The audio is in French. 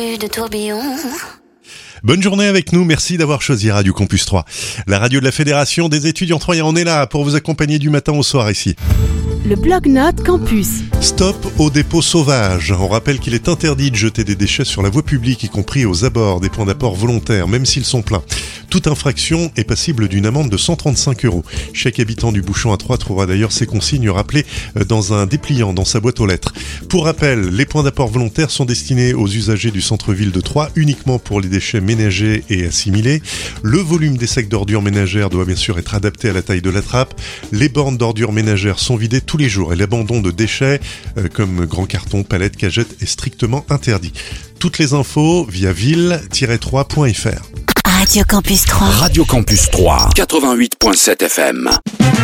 de tourbillon. Bonne journée avec nous, merci d'avoir choisi Radio Campus 3. La radio de la Fédération des étudiants troyens, on est là pour vous accompagner du matin au soir ici. Le bloc-notes campus. Stop aux dépôts sauvages. On rappelle qu'il est interdit de jeter des déchets sur la voie publique, y compris aux abords des points d'apport volontaires, même s'ils sont pleins. Toute infraction est passible d'une amende de 135 €. Chaque habitant du Bouchon à Troyes trouvera d'ailleurs ces consignes rappelées dans un dépliant dans sa boîte aux lettres. Pour rappel, les points d'apport volontaires sont destinés aux usagers du centre-ville de Troyes uniquement pour les déchets ménagers et assimilés. Le volume des sacs d'ordures ménagères doit bien sûr être adapté à la taille de la trappe. Les bornes d'ordures ménagères sont vidées tous les jours et l'abandon de déchets comme grands cartons, palettes, cagettes est strictement interdit. Toutes les infos via ville-3.fr. Radio Campus 3. Radio Campus 3, 88.7 FM.